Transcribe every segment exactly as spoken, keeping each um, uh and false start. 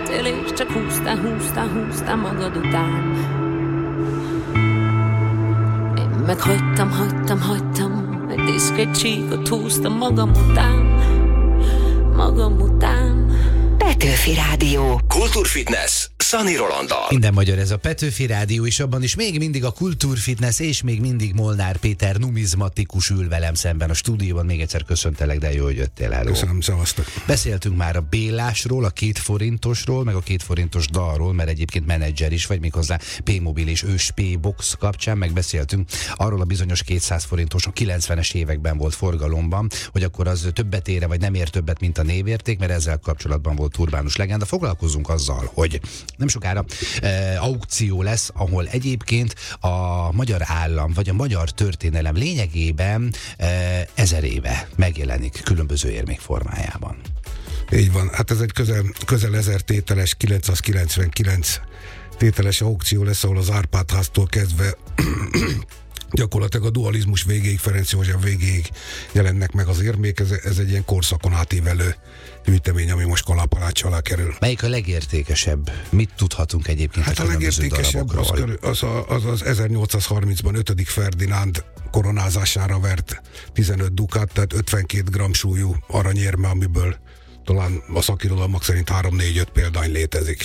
jöttél, és csak húztál, húztál, húztál magad után. Én meg hagytam, hagytam, hagytam, egy diszkét csíkot húztam magam után, magam után. Petőfi Rádió. Kultúrfitness Szani Rolanddal. Minden magyar ez a Petőfi Rádió, és abban is még mindig a Kultúrfitness, és még mindig Molnár Péter numizmatikus ül velem szemben a stúdióban. Még egyszer köszöntelek, de jó, hogy jöttél el. Köszönöm, szevasztok. Beszéltünk már a Bélásról, a két forintosról, meg a két forintos dalról, mert egyébként menedzser is vagy, méghozzá P-mobil és ős P-box kapcsán megbeszéltünk arról a bizonyos kétszáz forintos, a kilencvenes években volt forgalomban, hogy akkor az többet ére, vagy nem ér többet, mint a névérték, mert ezzel kapcsolatban volt urbánus legenda. Foglalkozunk azzal, hogy nem sokára e, aukció lesz, ahol egyébként a magyar állam, vagy a magyar történelem lényegében e, ezer éve megjelenik különböző érmék formájában. Így van, hát ez egy közel, közel ezer tételes, kilencszázkilencvenkilenc tételes aukció lesz, ahol az Árpád-háztól kezdve gyakorlatilag a dualizmus végéig, Ferenc József végéig jelennek meg az érmék. Ez, ez egy ilyen korszakon átívelő gyűjtemény, ami most kalapács alá kerül. Melyik a legértékesebb? Mit tudhatunk egyébként hát a a legértékesebb az, az, az az ezernyolcszázharmincban ötödik Ferdinánd koronázására vert tizenöt dukát, tehát ötvenkét gramm súlyú aranyérme, amiből talán a szakirodalmak szerint három négy öt példány létezik.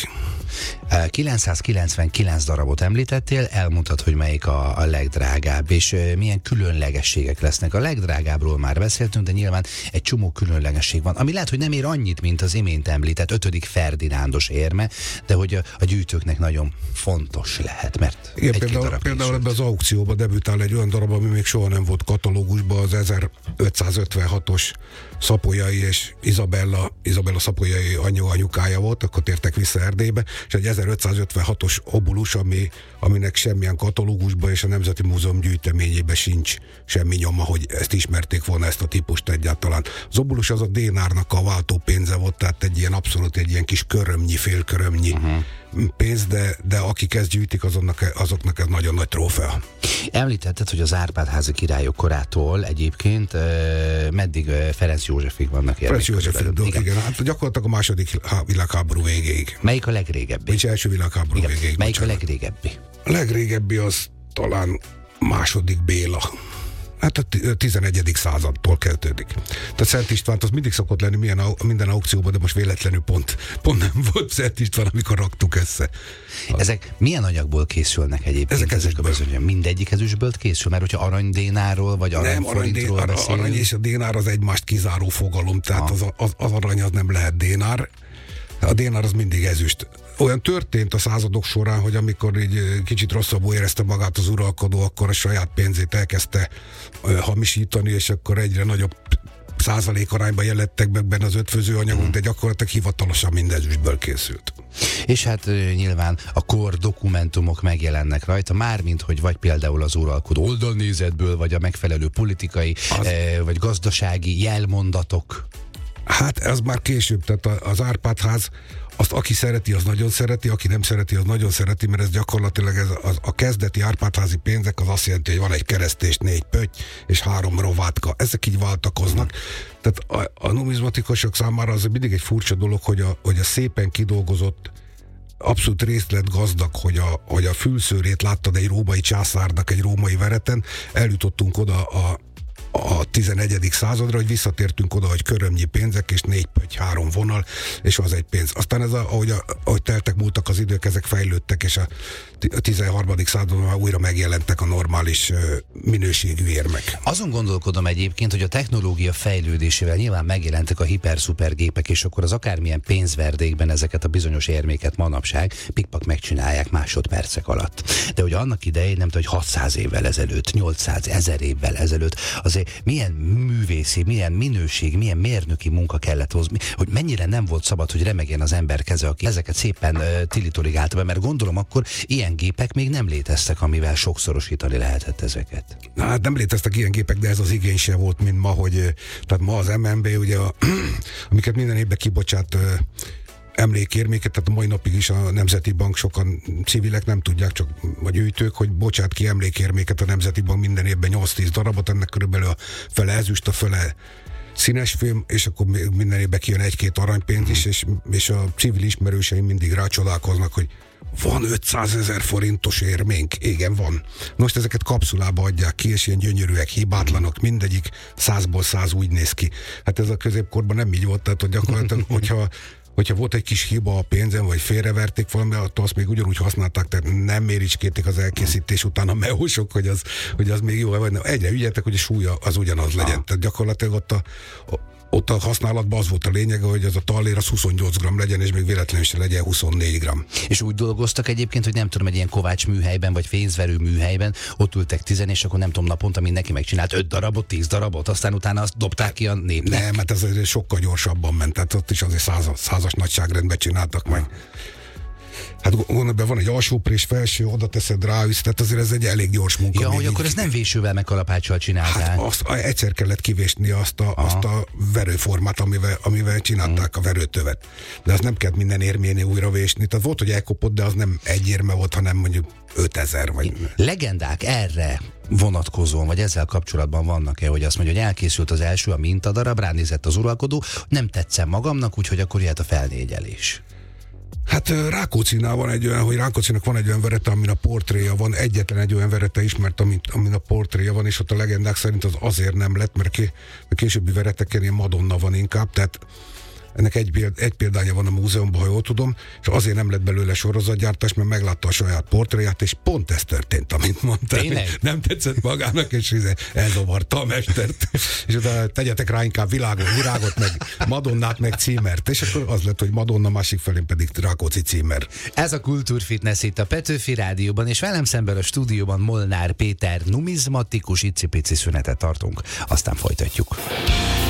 kilencszázkilencvenkilenc darabot említettél, elmondtad, hogy melyik a, a legdrágább, és uh, milyen különlegességek lesznek. A legdrágábbról már beszéltünk, de nyilván egy csomó különlegesség van, ami lehet, hogy nem ér annyit, mint az imént említett ötödik Ferdinándos érme, de hogy a, a gyűjtőknek nagyon fontos lehet, mert igen, például, például ebben az aukcióban debütál egy olyan darab, ami még soha nem volt katalógusban, az ezerötszázötvenhatos Szapolyai és Izabella, Izabella Szapolyai anyja anyukája volt, akkor tértek vissza Erdélybe, és egy ezerötszázötvenhatos obulus, ami, aminek semmilyen katalógusban és a Nemzeti Múzeum gyűjteményében sincs semmi nyoma, hogy ezt ismerték volna, ezt a típust egyáltalán. Az obulus az a dénárnak a váltópénze volt, tehát egy ilyen abszolút egy ilyen kis körömnyi, félkörömnyi uh-huh. pénz, de, de akik ezt gyűjtik, azoknak, azoknak ez nagyon nagy trófea. Említetted, hogy az Árpád-házi királyok korától egyébként uh, meddig uh, Ferenc Józsefig vannak érmék. Ferenc Józsefig, igen. igen. Hát gyakorlatilag a második világháború végéig. Melyik a legrégebbi? Nincs első világháború igen. végéig. Melyik bocsánat. a legrégebbi? A legrégebbi az talán második Béla. Hát a tizenegyedik századtól kezdődik. Tehát Szent Istvánt az mindig szokott lenni milyen, minden aukcióban, de most véletlenül pont, pont nem volt Szent István, amikor raktuk össze. Ezek milyen anyagból készülnek egyébként? Ezek ezekből. Ezek mindegyik ezüstből készül? Mert hogyha arany-dénáról, vagy arany-forintról nem, beszélünk? arany és a dénár az egymást kizáró fogalom, tehát az, az, az arany az nem lehet dénár. A dénár az mindig ezüst. Olyan történt a századok során, hogy amikor így kicsit rosszabbul érezte magát az uralkodó, akkor a saját pénzét elkezdte uh, hamisítani, és akkor egyre nagyobb százalékarányban jelentek meg benne az ötvöző anyagok, mm. de gyakorlatilag hivatalosan mindezüstből készült. És hát nyilván a kor dokumentumok megjelennek rajta, mármint hogy vagy például az uralkodó oldalnézetből, vagy a megfelelő politikai, az... eh, vagy gazdasági jelmondatok. Hát ez már később, tehát az Árpád-ház, azt aki szereti, az nagyon szereti, aki nem szereti, az nagyon szereti, mert ez gyakorlatilag ez az, a kezdeti Árpád-házi pénzek az azt jelenti, hogy van egy keresztés, négy pötty és három rovátka. Ezek így váltakoznak. Tehát a, a numizmatikusok számára az mindig egy furcsa dolog, hogy a, hogy a szépen kidolgozott, abszolút részletgazdag, hogy a, hogy a fülszőrét láttad egy római császárnak egy római vereten, eljutottunk oda a a tizenegyedik századra, hogy visszatértünk oda, hogy körömnyi pénzek, és négy pötty, három vonal, és az egy pénz. Aztán ez a, ahogy, a, ahogy teltek múltak az idők, ezek fejlődtek, és a, a tizenharmadik században már újra megjelentek a normális uh, minőségű érmek. Azon gondolkodom egyébként, hogy a technológia fejlődésével nyilván megjelentek a hiper-szuper gépek, és akkor az akármilyen pénzverdékben ezeket a bizonyos érméket manapság pikpak megcsinálják másodpercek alatt. De hogy annak idején, nem tudom, hogy hatszáz évvel ezelőtt, nyolcszáz, ezer évvel ezelőtt, azért milyen művészi, milyen minőség, milyen mérnöki munka kellett hozni, hogy mennyire nem volt szabad, hogy remegjen az ember keze, aki ezeket szépen uh, tilitorigálta be, mert gondolom akkor ilyen gépek még nem léteztek, amivel sokszorosítani lehetett ezeket. Na, hát nem léteztek ilyen gépek, de ez az igény se volt, mint ma, hogy tehát ma az em en bé, ugye, a, amiket minden évben kibocsát uh, emlékérméket, tehát a mai napig is a Nemzeti Bank, sokan civilek nem tudják, csak a gyűjtők, hogy bocsát ki emlékérméket a Nemzeti Bank minden évben nyolc-tíz darabot, ennek körülbelül a fele ezüst, a fele színes film, és akkor minden évben kijön egy-két aranypénz is, és, és a civil ismerőseim mindig rácsodálkoznak, hogy van ötszázezer forintos érménk? Igen, van. Most ezeket kapszulába adják ki, és ilyen gyönyörűek, hibátlanok, mindegyik százból száz úgy néz ki. Hát ez a középkorban nem így volt, tehát hogy gyakorlatilag, hogyha hogyha volt egy kis hiba a pénzen, vagy félreverték valami, attól azt még ugyanúgy használták, tehát nem méricskélték az elkészítés után a meósok, hogy az, hogy az még jó, vagy egyre ügyeltek, hogy a súlya az ugyanaz legyen. Tehát gyakorlatilag ott a, a Ott a használatban az volt a lényege, hogy ez a tallér az huszonnyolc gramm legyen, és még véletlenül se legyen huszonnégy gramm. És úgy dolgoztak egyébként, hogy nem tudom, egy ilyen Kovács műhelyben, vagy fénzverő műhelyben, ott ültek tizen, és akkor nem tudom, naponta mindenki megcsinált öt darabot, tíz darabot, aztán utána azt dobták ki a népnek. Nem, mert ez sokkal gyorsabban ment, tehát ott is azért százas, százas nagyságrendben csináltak meg. Hát gondolj be, van egy alsóprés, felső, oda teszed rá, tehát azért ez egy elég gyors munka. Ja, hogy így, akkor ezt nem vésővel meg kalapáccsal csinálták. Hát azt, egyszer kellett kivésni azt a, azt a verőformát, amivel, amivel csinálták hmm. a verőtövet. De azt nem kellett minden érménél újra vésni. Tehát volt, hogy elkopott, de az nem egy érme volt, hanem mondjuk ötezer vagy. Legendák erre vonatkozóan, vagy ezzel kapcsolatban vannak-e, hogy azt mondja, hogy elkészült az első a mintadarab, ránézett az uralkodó, nem tetszem magamnak, úgyhogy akkor jöhet a felnégyelés. Hát Rákóczinál van egy olyan, hogy Rákóczinak van egy olyan verete, amin a portréja van, egyetlen egy olyan verete ismert, amin, amin a portréja van, és ott a legendák szerint az azért nem lett, mert, ké, mert későbbi vereteken ilyen Madonna van inkább, tehát ennek egy, egy példánya van a múzeumban, ha jól tudom, és azért nem lett belőle sorozatgyártás, mert meglátta a saját portréját, és pont ez történt, amit mondta. Nem tetszett magának, és elzavarta a mestert. És utána tegyetek rá inkább világot, virágot, meg Madonnát, meg címert. És akkor az lett, hogy Madonna, másik felén pedig Rákóczi címer. Ez a Kultúrfitness itt a Petőfi Rádióban, és velem szemben a stúdióban Molnár Péter numizmatikus, icipici szünetet tartunk. Aztán folytatjuk.